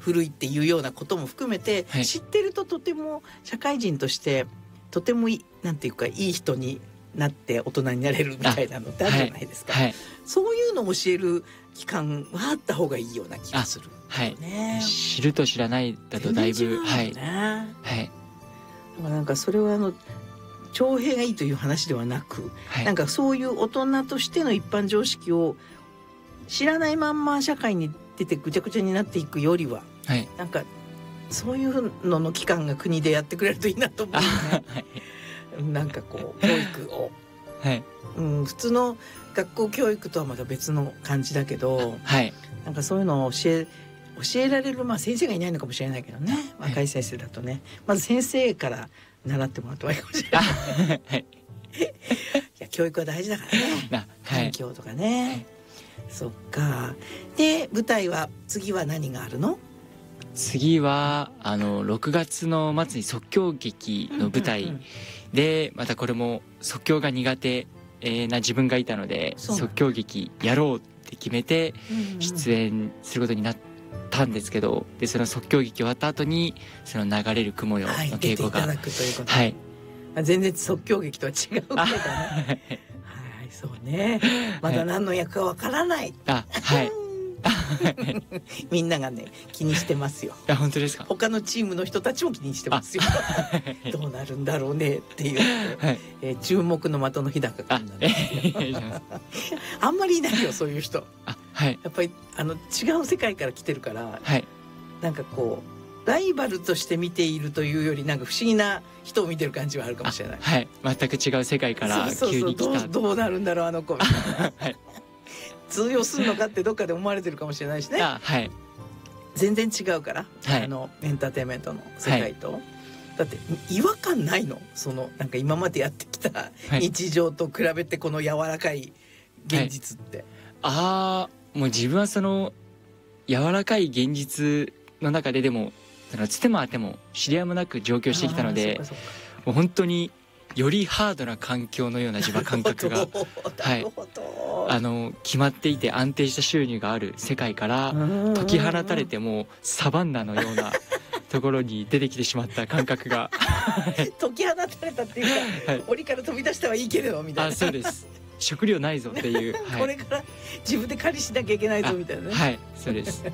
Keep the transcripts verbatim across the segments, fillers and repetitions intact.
古いっていうようなことも含めて、はい、知ってるととても社会人としてとてもいい、なんていうかいい人になって大人になれるみたいなのってあるじゃないですか、はいはい、そういうのを教える期間はあった方がいいような気がする、ね、 はい、知ると知らないだとだいぶ、ね、はい、はい、 なんかそれはあの徴兵がいいという話ではなく、はい、なんかそういう大人としての一般常識を知らないまんま社会に出てぐちゃぐちゃになっていくよりは、はい、なんかそういうのの期間が国でやってくれるといいなと思うね、はい、なんかこう教育を、はい、うん、普通の学校教育とはまた別の感じだけど、はい、なんかそういうのを教え教えられる、まあ先生がいないのかもしれないけどね、若い先生だとね、まず先生から習ってもらった方がいいかもしれない、はい、いや教育は大事だからね、環境とかね、はい、そっか。で舞台は次は何があるの？ 次はあのろくがつの末に即興劇の舞台、うんうんうん、でまたこれも即興が苦手な自分がいたので即興劇やろうって決めて出演することになったんですけど、でその即興劇終わった後にその流れる雲よの稽古が、はい、出ていただくということで、はい、 全然即興劇とは違うけどねはいそうね、まだ何の役かわからない、 あ、はいみんながね気にしてますよ。 いや本当ですか？ 他のチームの人たちも気にしてますよどうなるんだろうねっていう、はい、えー、注目の的の日高君なんですよ あ, あんまりいないよそういう人。あ、はい、やっぱりあの違う世界から来てるから、はい、なんかこうライバルとして見ているというよりなんか不思議な人を見てる感じはあるかもしれない。 はい、全く違う世界から急に来た。 そうそうそう、どう、どうなるんだろうあの子みたいな、はい、通用するのかってどっかで思われてるかもしれないしね。あ、はい、全然違うから、はい、あのエンターテインメントの世界と、はい、だって違和感ないの？そのなんか今までやってきた日常と比べてこの柔らかい現実って、はい、 ああ、もう自分はその柔らかい現実の中ででもそのつてもあても知り合いもなく上京してきたので、もう本当によりハードな環境のような自分感覚が、はい、あの決まっていて安定した収入がある世界から解き放たれてもサバンナのようなところに出てきてしまった感覚が解き放たれたっていうか、はい、檻から飛び出したはいいけれどみたいな。 あ、そうです。食料ないぞっていう、 はい、これから自分で狩りしなきゃいけないぞみたいなね。 はい、そうです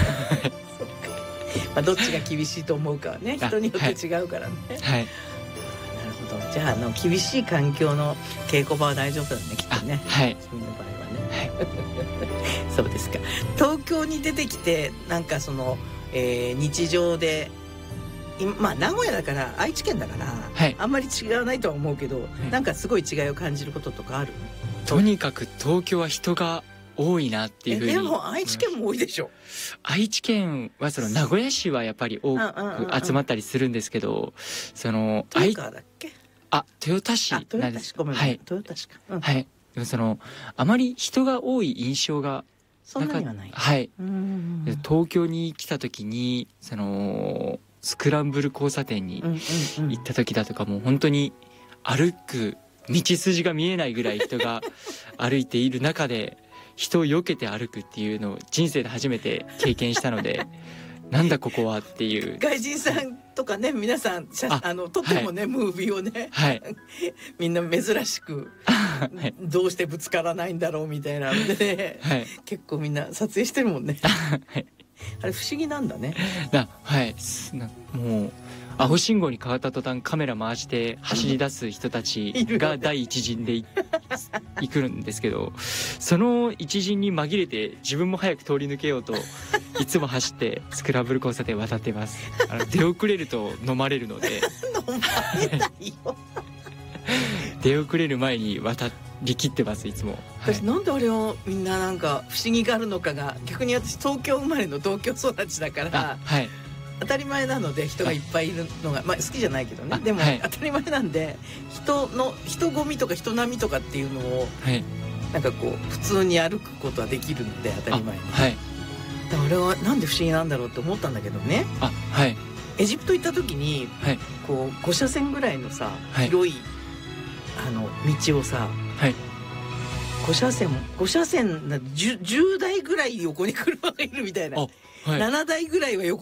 まあどっちが厳しいと思うかはね人によって違うからね。はい、はい、じゃあ、あの厳しい環境の稽古場は大丈夫だねきっとね。はい。君の場合はね。はい、そうですか。東京に出てきてなんかその、えー、日常で、まあ名古屋だから愛知県だから、はい、あんまり違わないとは思うけど、はい、なんかすごい違いを感じることとかある？ とにかく東京は人が多いなっていうふうに。 でも愛知県も多いでしょ。 愛知県はその名古屋市はやっぱり多く集まったりするんですけど、その豊川だっけ？ あ、豊田市なんです。ごめん、はい、 豊田市か、うん、 はい。でもそのあまり人が多い印象がそんなにはない。 はい。東京に来た時にそのスクランブル交差点に行った時だとかもう本当に歩く道筋が見えないぐらい人が歩いている中で人を避けて歩くっていうのを人生で初めて経験したのでなんだここはっていう。 外人さんとかね皆さんああの撮ってもね、はい、ムービーをね、はい、みんな珍しく、はい、どうしてぶつからないんだろうみたいなので、ね、はい、結構みんな撮影してるもんね、はい、あれ不思議なんだね。 な、はい、なもう青信号に変わった途端カメラ回して走り出す人たちが第一陣で行くんですけど、その一陣に紛れて自分も早く通り抜けようといつも走ってスクランブル交差点渡ってます。あの出遅れると飲まれるので飲まれないよ出遅れる前に渡りきってますいつも。 私、はい、なんであれをみんななんか不思議があるのかが、逆に私東京生まれの東京育ちだから、はい、当たり前なので人がいっぱいいるのが、まあ、好きじゃないけどね、でも、はい、当たり前なんで人の人混みとか人波とかっていうのを、はい、なんかこう普通に歩くことはできるので当たり前に、はい、だからあれはなんで不思議なんだろうって思ったんだけどね。あ、はい、エジプト行った時に、はい、こうご車線ぐらいのさ、はい、広いあの道をさ、はい、ご車線ご車線 10, じゅうだいぐらい横に車がいるみたいな、はい、ななだいぐらいは横